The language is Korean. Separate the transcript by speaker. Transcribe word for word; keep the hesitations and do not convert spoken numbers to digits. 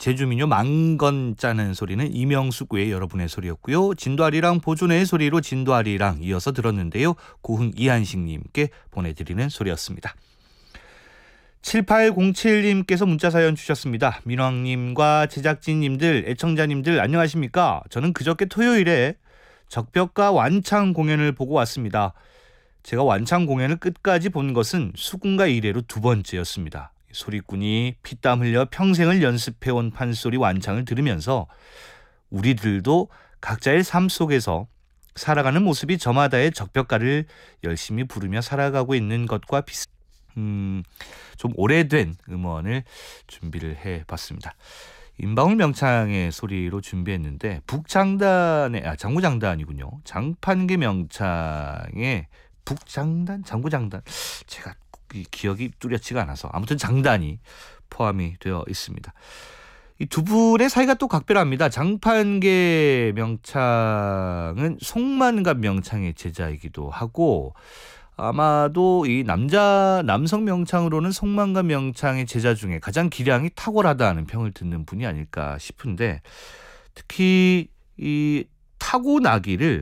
Speaker 1: 제주민요 망건 짜는 소리는 이명숙 외 여러분의 소리였고요. 진도아리랑 보존의 소리로 진도아리랑 이어서 들었는데요. 고흥 이한식님께 보내드리는 소리였습니다. 칠팔공칠님께서 문자 사연 주셨습니다. 민왕님과 제작진님들, 애청자님들 안녕하십니까? 저는 그저께 토요일에 적벽가 완창 공연을 보고 왔습니다. 제가 완창 공연을 끝까지 본 것은 수군가 이래로 두 번째였습니다. 소리꾼이 피땀 흘려 평생을 연습해온 판소리 완창을 들으면서 우리들도 각자의 삶 속에서 살아가는 모습이 저마다의 적벽가를 열심히 부르며 살아가고 있는 것과 비슷 음, 좀 오래된 음원을 준비를 해봤습니다. 임방울 명창의 소리로 준비했는데 북장단의 아 장구장단이군요. 장판기 명창의 북장단, 장구장단 제가 기억이 뚜렷지가 않아서 아무튼 장단이 포함이 되어 있습니다. 이 두 분의 사이가 또 각별합니다. 장판계 명창은 송만갑 명창의 제자이기도 하고 아마도 이 남자 남성 명창으로는 송만갑 명창의 제자 중에 가장 기량이 탁월하다는 평을 듣는 분이 아닐까 싶은데 특히 이 타고나기를